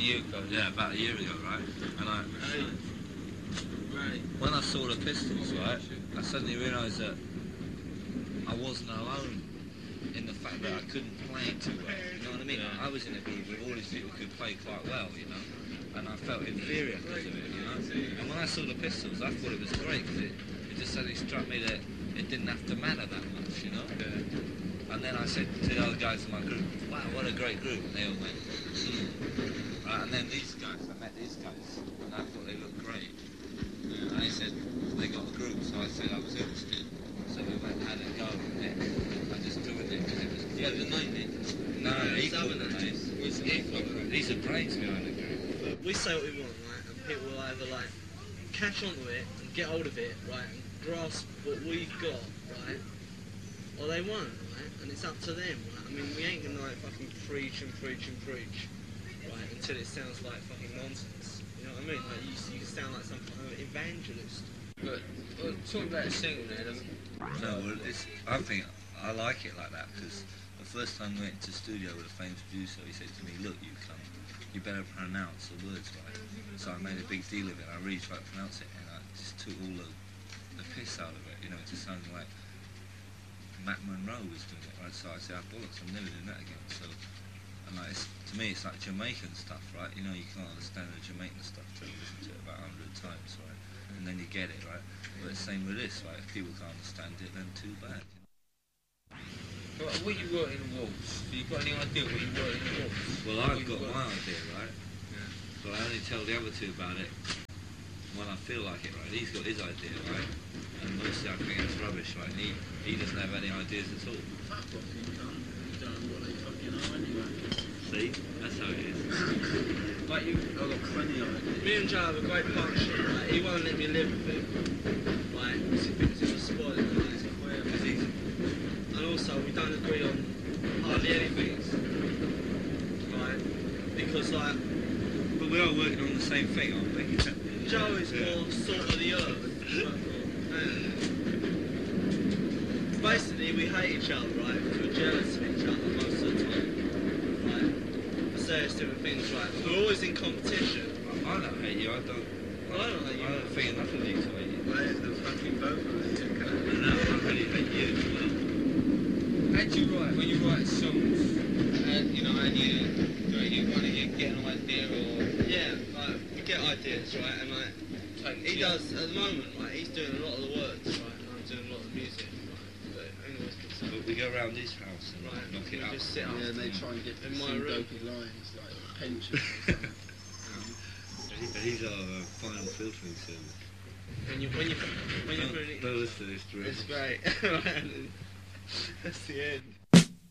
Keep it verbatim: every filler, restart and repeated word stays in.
year ago. Yeah, about a year ago, right? And I, Right. Right. when I saw the Pistols, right, I suddenly realised that I wasn't alone in the fact that I couldn't play too well. You know what I mean? Yeah. I was in a group with all these people who could play quite well, you know, and I felt inferior because of it, you know. And when I saw the Pistols, I thought it was great because it, it just suddenly struck me that it didn't have to matter that much, you know. Yeah. And then I said to the other guys in my group, wow, what a great group. And they all went, hmm. Right, and then these guys, I met these guys, and I thought they looked great. And they said they got a group, so I said I was interested. So we went and had a go with it. I just joined it because it was Yeah, great. the name it. No, Yeah, he called Southern the name. Was he called it? These are brains behind the group. But we say what we want, right? And people will either like catch onto it and get hold of it, right, and grasp what we've got, right, or they won't, right? And it's up to them, right? I mean, we ain't gonna like fucking preach and preach and preach, right, until it sounds like fucking nonsense. You know what I mean? Like you, you can sound like some kind of evangelist. But well, talking about a single then. Um, No, well, it's, I think I like it like that because the first time we went to the studio with a famous producer, he said to me, look, you come, you better pronounce the words right. So I made a big deal of it. I really tried to pronounce it, and I just took all the, the piss out of it. You know, it just sounded like Matt Monroe was doing it, right? So I said, oh, bollocks, I'm never doing that again. So, and like, it's, to me, it's like Jamaican stuff, right? You know, you can't understand the Jamaican stuff till you listen to it about a hundred times, right? And then you get it, right? But it's the same with this, right? If people can't understand it, then too bad. You know? But what you wrote in the walls? Have you got any idea what you wrote in the walls? Well, What I've you got wrote? my idea, right? Yeah. But I only tell the other two about it when I feel like it, right? He's got his idea, right? And mostly I think it's rubbish, right? And he, he doesn't have any ideas at all. Fuck what you done. You don't know what they fucking are anyway. See? That's how it is. Like you, I've got plenty of it. Me and Joe have a great partnership, right? He won't let me live with him, right? Because he thinks he'll spoil it, right? Because he's, And also, we don't agree on hardly anything, right? Because, like, but we're all working on the same thing, aren't we? Joe is Yeah. more salt of the earth. And basically, we hate each other, right? Because we're jealous of each other most of the time, right? For various different things, right? We're always in competition. I don't hate you, I don't... Well, I don't hate you. I don't think enough of these hate you. Where's the fucking both of us? No, I really hate you as well. how do you write when you write songs? And you know, and you, do you want to get an idea or Yeah, like, we get ideas, right? And like, take he yeah. does, at the moment, right? He's doing a lot of the words, right? And I'm doing a lot of the music, right? But anyways, it's, uh, But we go around his house and right, knock we it up. just sit up. Yeah, and they try and get In some my room. dopey lines like pension or something. He's our uh, final filtering service. When you, when you, when you Don't, put it, don't listen to this, Drew. it's great. That's the end.